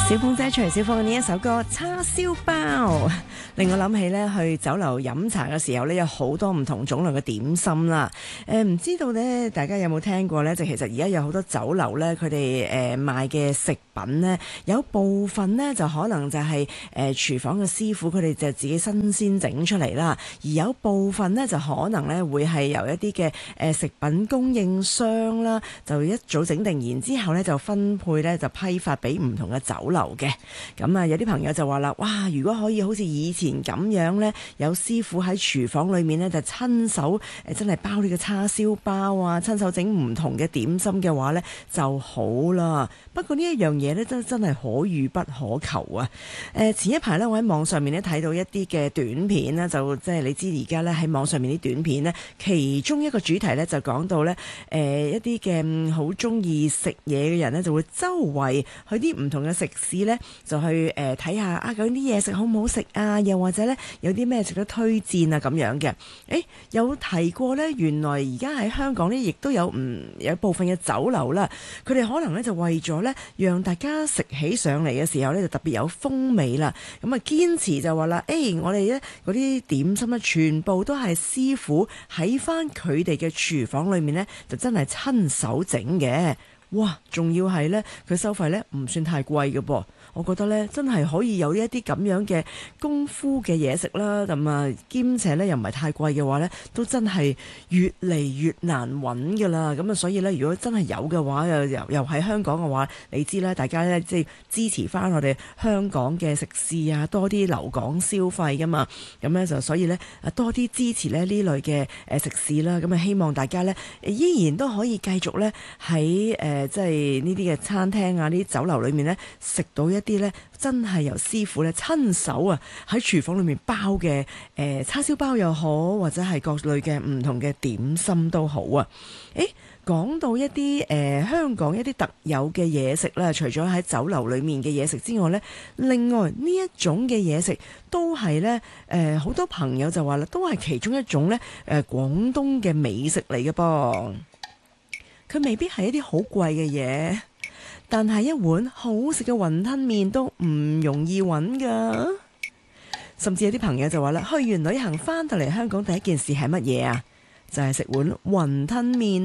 小鳳姐徐小鳳嘅呢一首歌《叉燒包》，令我諗起咧去酒樓飲茶嘅時候咧，有好多唔同種類嘅點心啦。唔知道咧，大家有冇聽過咧？就其實而家有好多酒樓咧，佢哋賣嘅食品咧，有部分咧就可能就係廚房嘅師傅佢哋就自己新鮮整出嚟啦，而有部分咧就可能咧會係由一啲嘅食品供應商啦，就一早整定，然之後咧就分配咧就批發俾唔同嘅酒樓嘅。咁啊，有啲朋友就話啦，哇！如果可以好似以前咁樣呢，有師傅喺廚房裏面呢，就親手真係包呢個叉燒包啊，親手整唔同嘅點心嘅話呢，就好啦。不過呢一樣嘢呢，真係可遇不可求啊！前一排呢，我喺網上面呢睇到一啲嘅短片啦，就即係你知而家呢，喺網上面啲短片呢，其中一個主題呢，就講到呢，一啲嘅好中意食嘢嘅人呢，就會周圍去啲唔同嘅食肆呢，就去睇下啊，究竟啲嘢食好唔好食啊？又或者呢，有啲咩值得推薦啊咁樣嘅。有提過呢，原來而家喺香港呢，亦都有部分嘅酒樓啦，佢哋可能呢，就為咗呢，讓大家食起上嚟嘅時候呢，就特別有風味啦。咁啊堅持就話啦，我哋呢嗰啲點心呢，全部都係師傅喺翻佢哋嘅廚房裏面呢，就真係親手整嘅。哇！仲要係呢，佢收費呢唔算太貴嘅噃，我覺得呢真係可以有一啲咁樣嘅功夫嘅嘢食啦，咁啊兼且呢又唔係太貴嘅話呢，都真係越嚟越難揾㗎啦。咁啊，所以呢，如果真係有嘅話，又喺香港嘅話，你知啦，大家呢即係支持翻我哋香港嘅食肆啊，多啲留港消費㗎嘛。咁呢就所以呢，多啲支持呢類嘅食肆啦。咁啊希望大家呢依然都可以繼續呢喺即係呢啲嘅餐廳啊，呢啲酒樓裏面呢，食到一啲呢真係由師傅呢親手啊喺廚房裏面包嘅叉燒包又好，或者係各類嘅唔同嘅點心都好啊。講到一啲香港一啲特有嘅嘢食啦，除咗喺酒樓裏面嘅嘢食之外呢，另外呢一種嘅嘢食都係呢，好多朋友就話啦，都係其中一種呢廣東嘅美食嚟嘅噃。佢未必係一啲好貴嘅嘢，但係一碗好食嘅雲吞麵都唔容易揾㗎。甚至有啲朋友就話啦，去完旅行返到嚟香港第一件事係乜嘢啊？就係食碗雲吞麵。